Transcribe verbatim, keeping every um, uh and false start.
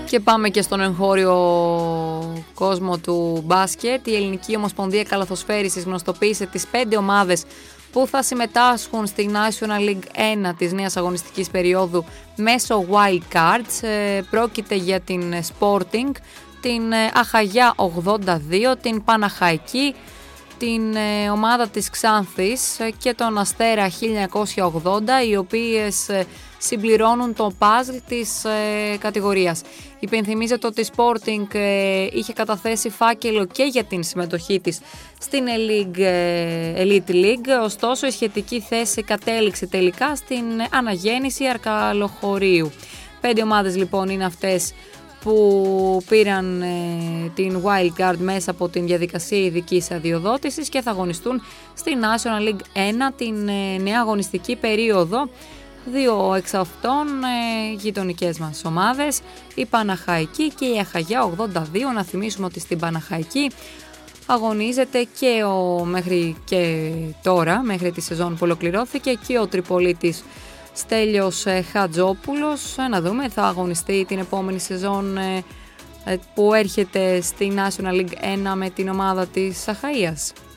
Και πάμε και στον εγχώριο κόσμο του μπάσκετ. Η Ελληνική Ομοσπονδία Καλαθοσφαίρισης γνωστοποίησε τις πέντε ομάδες που θα συμμετάσχουν στη National League ένα της νέας αγωνιστικής περίοδου μέσω Wild Cards. Ε, πρόκειται για την Sporting, την Αχαγιά ογδόντα δύο, την Παναχαϊκή, την ε, ομάδα της Ξάνθης και τον Αστέρα χίλια εννιακόσια ογδόντα, οι οποίες ε, συμπληρώνουν το puzzle της ε, κατηγορίας. Υπενθυμίζεται ότι η Sporting ε, είχε καταθέσει φάκελο και για την συμμετοχή της στην Elite, ε, Elite League, ωστόσο η σχετική θέση κατέληξε τελικά στην αναγέννηση Αρκαλοχωρίου. Πέντε ομάδες λοιπόν είναι αυτές που πήραν ε, την Wild Card μέσα από την διαδικασία ειδικής αδειοδότησης και θα αγωνιστούν στη National League ένα την ε, νέα αγωνιστική περίοδο. Δύο εξ αυτών ε, γειτονικές μας ομάδες, η Παναχαϊκή και η Αχαγιά ογδόντα δύο. Να θυμίσουμε ότι στην Παναχαϊκή αγωνίζεται και ο, μέχρι και τώρα, μέχρι τη σεζόν που ολοκληρώθηκε, και ο Τριπολίτης Στέλιος ε, Χατζόπουλος. Ε, να δούμε, θα αγωνιστεί την επόμενη σεζόν ε, ε, που έρχεται στη National League ένα με την ομάδα της Αχαΐας.